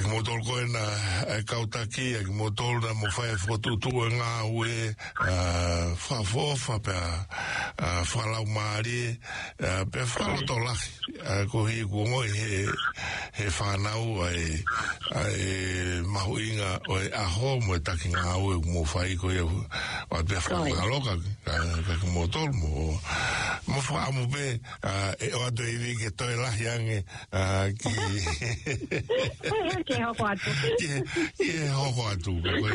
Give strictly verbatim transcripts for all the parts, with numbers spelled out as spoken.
motor ko na kautaki e motor na mo fai foto tu nga we fa fo fa pe fa la mari pe fa lo tola ko hi ko mo he he fa na u ai ai mahuinga o a ho mo ta ki nga we mo fai ko yo wa pe fa la loka ka motor mo mo fa mo be e o do i ke to la yang ki Che ho fatto. Che ho fatto.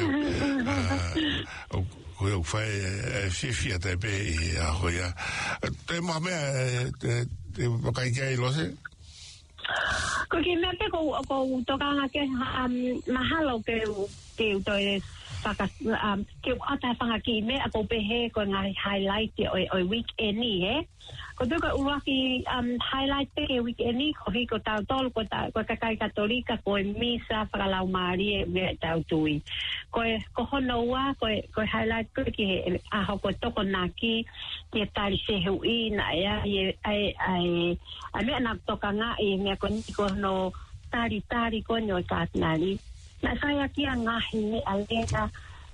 Ko fai fifia te pe a hoya. Te ma me te kai kai lo se. Ko ki me pe ko ko to ka ke mahalo ke ke to es saka ke ata fanga ki me ko pe he ko ngai highlight o o weekend ni eh ko to ka uaki um highlight ke weekend ni ko hi ko ta tol ko ta ko ka kai katolika ko misa para la mari me ta tui ko ko hono wa ko ko highlight ko ki a ho ko to ko naki ke tal se hu ina ya ai ai ai me na to ka nga e me ko ni ko no tari tari ko no ka nali na saya ki nga hini alena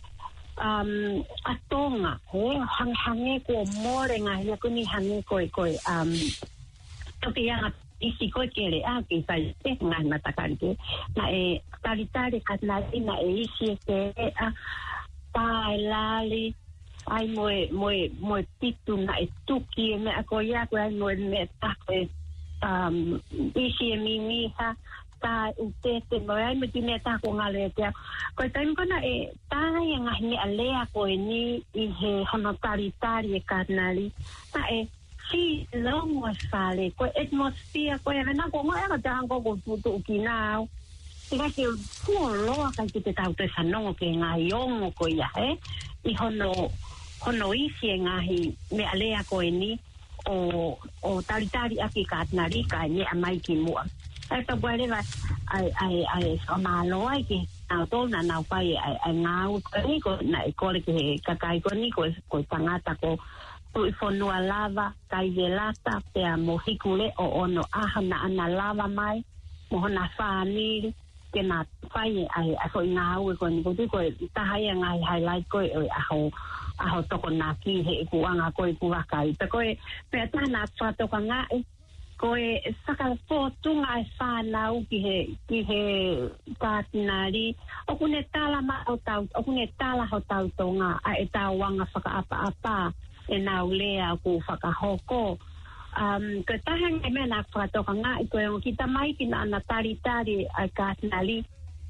um atonga he hang hange ko more nga ya ko ni hange ko ko um to ki ya isi ko kere a ki sai te nga na takante na e tari tari ka na ina e isi ke a pailali ai mo mo mo pitu na estuki me ko ya ko no me ta um isi mi mi ha ta ute te moai me tine ta ko ngale te ko taim kona e ta yang ni alea ko ni i he hono tari tari e karnali ta e si long was fale ko atmosphere ko ya na ko ma ya ta ko ko tu kinao tika ke fu lo ka ki te ta te sanong ke ngayong ko ya e i hono hono i si ngahi me alea ko ni o o tari tari aki karnali ka ni amai ki mo ai ta bale va ai ai ai sama lo ai ki na to na na pai ai ai ngau ni ko na ko le ke ka kai ko ni ko ko tangata ko tu fonu lava kai de lata pe a mohikule o ono aha na ana lava mai mo na fani ke na pai ai a ko ngau ko ni ko ko ta hai ngai highlight ko a ho a ho to ko na ki he ku anga ko ku wa kai ta ko pe ta na fa to ka ngai ko e saka foto ngai sana u ki he ki he katinari o kune tala ma o tau o kune tala ho tau tonga a e tau wanga whaka apa apa e nau lea ku whaka hoko um ke tahan e mena whakatoka nga i koe o kita mai kina ana tari tari a katinari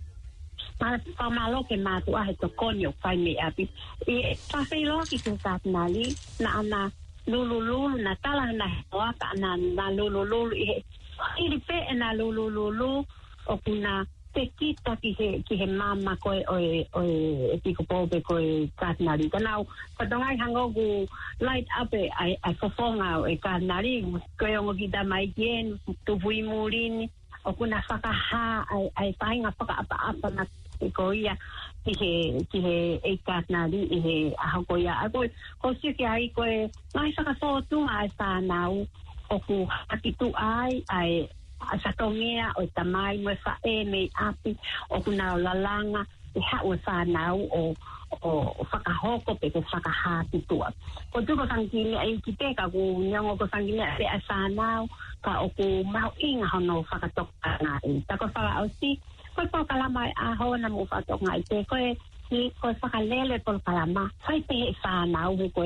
ma whamalo ke mātu ahe to konyo whai me api i whawhilo ki ke katinari na ana lulu lulu na tala na waka na na lulu lulu e iri pe na lulu lulu o kuna te kita ki he ki he mama ko o o e tiko pobe ko katnari kana ko dongai hango gu light up e ai ai fofonga e katnari ko yo kita mai gen tu vui murin o kuna faka ha ai ai painga faka apa apa na ko ia ki he ki he e katnari e he a ko ia a ko ko si ki ai ko mai saka so tu ai sa nau o ku atitu ai ai sa tongia o tamai mo fa e me api o ku na lalanga e ha o sa nau o o faka hoko pe ko faka ha titu ko tu ko sangini ai ki te ka ku nyang ko sangini e sa nau ka o ku mau inga hono faka tok na e ta ko fala o si ko to kalama a ho na mo fa tok ngai te ko ni ko faka lele por kalama fai te sa nau ko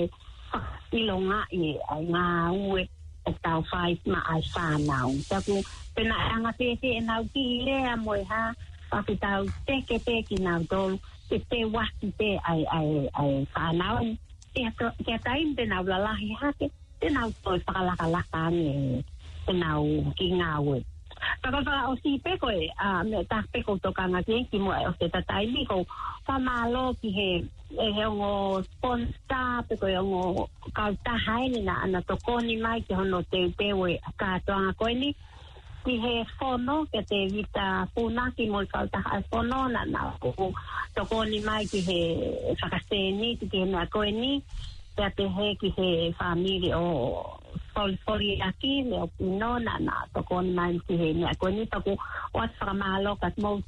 ilonga e ai nga ue o tau fai ma ai sa nau ta ku pena anga te te nau ki le a mo ha pa ki tau te ke te ki nau dol te te wa te ai ai ai sa nau te to ke tai te nau la la ha ke te nau to pa la la ka ni te nau ki nga ue ta ka o si pe ko e a me ta pe ko to ka nga te ki mo o te ta tai ni ko pa malo ki he e he ngo sponsta pe ko ngo ka ta hai ni na ana to ko ni mai ki hono te te we ka to nga ko ni ki he fono ke te vita puna ki mo ka ta ha fono na na ko to ko ni mai ki he fakasteni ki he na ko ni te te he ki he family o sol fori aquí me opino na na to ko ni mai ki he na ko ni to ko wat fra malo kat mo